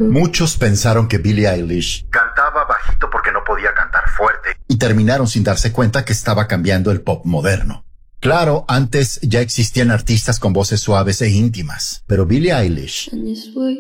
Muchos pensaron que Billie Eilish cantaba bajito porque no podía cantar fuerte y terminaron sin darse cuenta que estaba cambiando el pop moderno. Claro, antes ya existían artistas con voces suaves e íntimas, pero Billie Eilish